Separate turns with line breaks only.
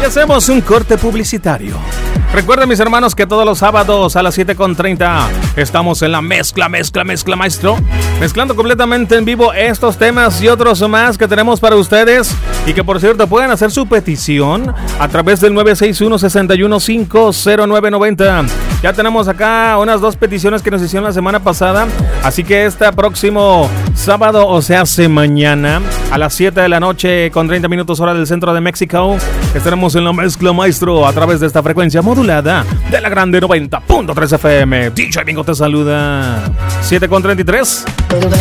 hacemos un corte publicitario. Recuerden, mis hermanos, que todos los sábados a las 7:30 estamos en la mezcla, maestro. Mezclando completamente en vivo estos temas y otros más que tenemos para ustedes. Y que, por cierto, pueden hacer su petición a través del 961-61-50990. Ya tenemos acá unas 2 peticiones que nos hicieron la semana pasada. Así que este próximo sábado, o sea, mañana, a las 7 de la noche, con 30 minutos hora del centro de México, estaremos en la mezcla, maestro, a través de esta frecuencia modulada de la grande 90.3 FM. DJ Bingo te saluda. 7:33.